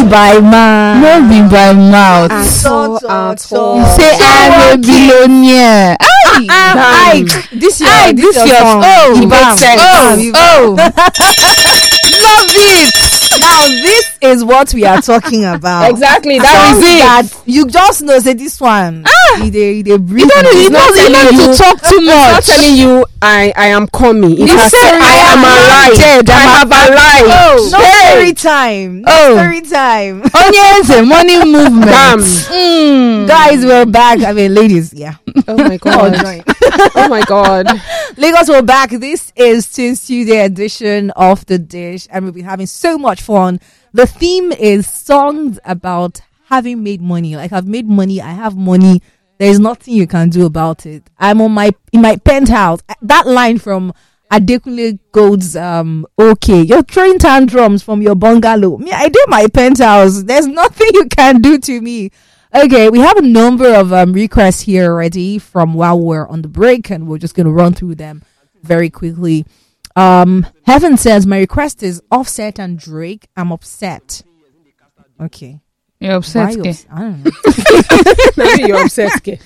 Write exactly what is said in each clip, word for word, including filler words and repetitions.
by mouth. Not be by mouth. At all, at all. Say I'm a billionaire. Aye, this year, Aye, this this year year. song. Oh, Ibam. makes sense. Oh, Ibam. oh. Love it. Now this is what we are talking about. Exactly, that Songs is it. That you just know, say this one. Ah. They they breathe. You don't know, you It's know, not you telling know you- to talk too It's not much. telling you I I am coming. It You has said said I I am am alive. dead. I I'm have alive. Oh. No Hey. story time. No Oh. story time. Onions, money movement. Bam. Mm. Guys, we're back. I mean, ladies, yeah. Oh my god. Oh my god. Lagos, we're back. This is Tuesday edition of The Dish, and we'll be having so much fun. The theme is songs about having made money. Like, I've made money, I have money. There's nothing you can do about it. I'm on my in my penthouse. That line from Adekunle Gold's um okay, you're throwing tantrums from your bungalow. Me, I do my penthouse. There's nothing you can do to me. Okay, we have a number of um requests here already from while we're on the break, and we're just gonna run through them very quickly. Um, Heaven says my request is Offset and Drake. I'm upset. Okay, You're upset. Why Ke? ups- I don't know. Maybe you're obsessed. Ke.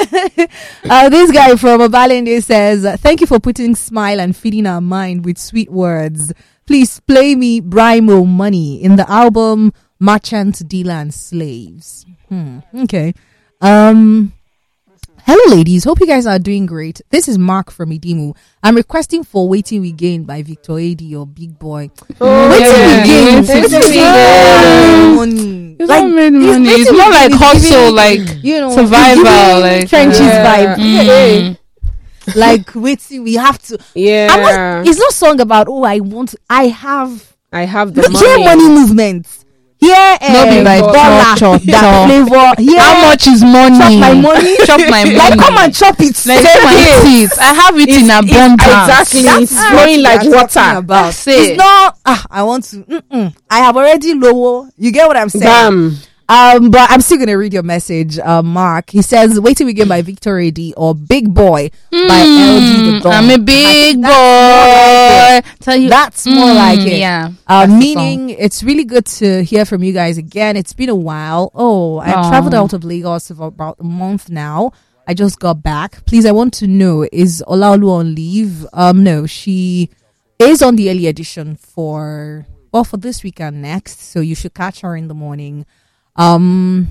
Uh, this guy from Obalende says, uh, thank you for putting smile and feeding our mind with sweet words. Please play me Brimo Money in the album Merchant, Dealer and Slaves. Hmm. Okay. Um, hello ladies. Hope you guys are doing great. This is Mark from Idimu. I'm requesting for Waiting We Gain by Victor Adi or Big Boy. Oh, Waiting yeah. We Gain. Waiting Waiting We We Gain. Gain. Money. It's not made money. Waiting It's We more Gain like is hustle, giving, like you know, survival, giving like trenches yeah. vibe. Mm. Like waiting, we have to. Yeah. I'm not, it's not song about oh I want I have I have the here money. money movement here uh, No be like dollar chop, chop, that chop. flavor here How much is money? chop my money Chop my money. like come and chop it Like take my teeth. I have it in abundance. Exactly. That's It's what flowing we like are talking water. about. That's it. It's not ah, I want to mm-mm. I have already lower you get what I'm saying. Bam. Um, but I'm still gonna read your message, uh, Mark. He says, "Waiting We Get by Victor A D or Big Boy by L D the Don." I'm a big That's boy. Tell you That's more Mm, like it. Yeah. Uh, That's the meaning, it's really good to hear from you guys again. It's been a while. Oh, I Aw. traveled out of Lagos for about a month now. I just got back. Please, I want to know, is Olaolu on leave? Um, no, she is on the early edition for, well, for this week and next. So you should catch her in the morning. Um,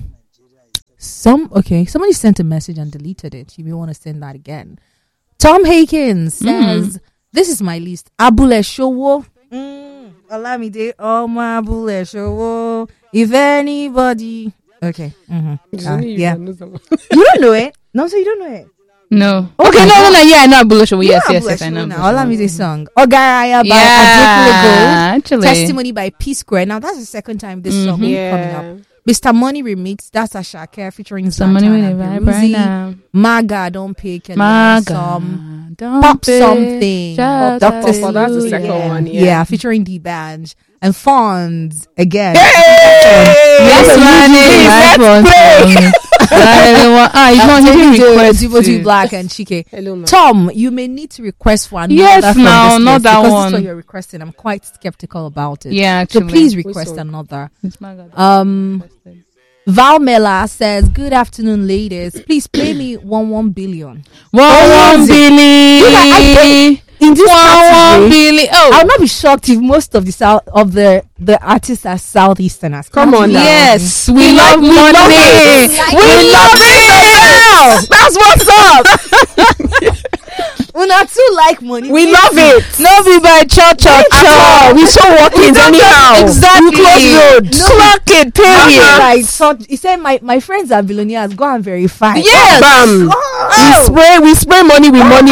some, okay, somebody sent a message and deleted it. You may want to send that again. Tom Hakins says, this is my list. Abule Showo. Mm, Olamide, oh my Abule Showo. If anybody, okay. Mm-hmm. It's Uh, only you yeah. that knows that one. You don't know it? No, so you don't know it. No. Okay, no, no, no. Yeah, I know Abulosho. Yes, yes, yes, I know. Now, Olamide song. Ogaraya by Yeah, Adekunle Gold. actually. Testimony by P Square. Now, that's the second time this song will be coming Yeah. up. Mister Money remix. That's Ashake featuring Somebody Zlatan with a and vibe right Peruzzi. now. Maga, don't pick and Maga, some don't pop be something. just Doctor Pop, Pop, that's the Sulu, second yeah. one, Yeah, yeah. featuring D Band and Fonz again. Yes, man. Let's play. Ah, he's not David even Jones, request. Timothy Black and Chike. Hello, ma. Tom, you may need to request for another Yes, from now, this not list, that because one. this is what you're requesting. I'm quite skeptical about it. Yeah, So actually. please Which request one? another. It's my God. Um, Val Mela says, "Good afternoon, ladies. Please play me one one billion One one Billy. I in this One one category." Billy. I'll Oh, not be shocked if most of the south of the the artists are southeasterners. Come on now. yes. We love we money. love it. We love it. That's what's up. Una too like money. We love it. No be by cho cho cho. We so walking anyhow. Exactly. We close road. No. Clock it. Period. Uh-huh. Like, so, he said, my, my friends are billionaires. Go and verify. Yes. Bam. Oh. We spray. We spray money with money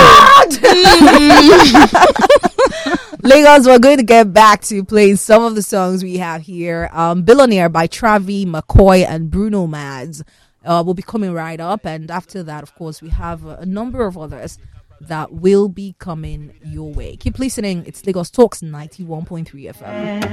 gone. Lagos, we're going to get back to playing some of the songs we have here. Um, Billionaire by Travi, McCoy, and Bruno Mads uh, will be coming right up. And after that, of course, we have a, a number of others that will be coming your way. Keep listening. It's Lagos Talks ninety-one point three F M.